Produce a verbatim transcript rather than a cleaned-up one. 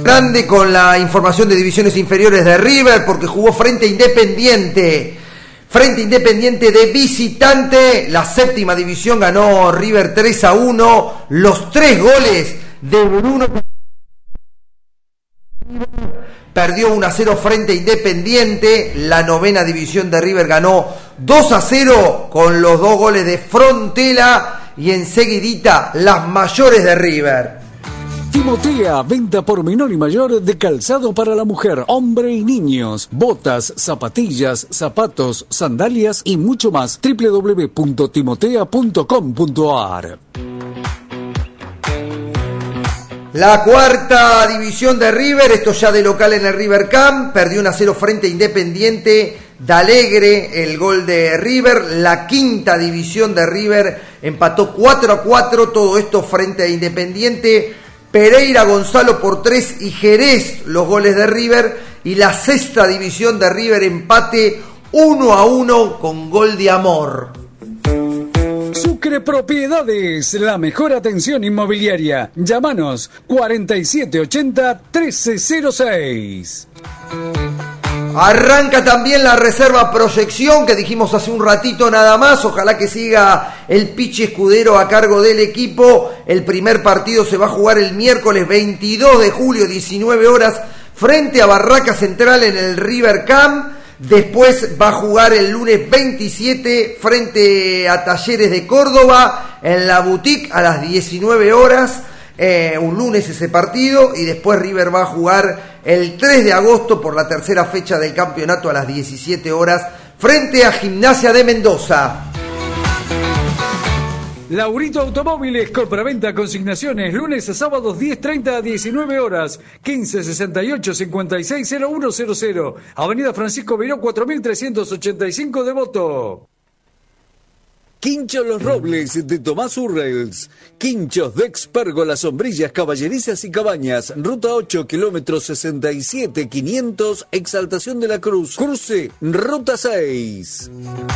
Grande con la información de divisiones inferiores de River, porque jugó frente a Independiente. Frente a Independiente de visitante, la séptima división, ganó River tres a uno. Los tres goles de Bruno. Perdió uno a cero frente a Independiente. La novena división de River ganó dos a cero con los dos goles de Frontela. Y enseguidita las mayores de River. Timotea, venta por menor y mayor de calzado para la mujer, hombre y niños, botas, zapatillas, zapatos, sandalias y mucho más. doble u doble u doble u punto timotea punto com punto a r. La cuarta división de River, esto ya de local en el River Camp, perdió uno a cero frente a Independiente. D'Alegre, el gol de River. La quinta división de River empató cuatro a cuatro, todo esto frente a Independiente. Pereira, Gonzalo por tres y Jerez los goles de River. Y la sexta división de River empate uno a uno con gol de Amor. Sucre Propiedades, la mejor atención inmobiliaria. Llámanos cuarenta y siete ochenta trece cero seis. Arranca también la reserva proyección que dijimos hace un ratito nada más. Ojalá que siga el Pichi Escudero a cargo del equipo. El primer partido se va a jugar el miércoles veintidós de julio, diecinueve horas, frente a Barraca Central en el River Camp. Después va a jugar el lunes veintisiete frente a Talleres de Córdoba en la Boutique a las diecinueve horas. Eh, un lunes ese partido, y después River va a jugar el tres de agosto por la tercera fecha del campeonato a las diecisiete horas frente a Gimnasia de Mendoza. Laurito Automóviles, compraventa, consignaciones, lunes a sábados diez treinta a diecinueve horas, quince sesenta y ocho cincuenta y seis cero uno cero cero, Avenida Francisco Miró cuatro mil trescientos ochenta y cinco, Devoto. Quincho Los Robles de Tomás Urrels. Quinchos de Expérgolas, sombrillas, caballerizas y cabañas. Ruta ocho, kilómetro sesenta y siete quinientos, Exaltación de la Cruz. Cruce, ruta seis.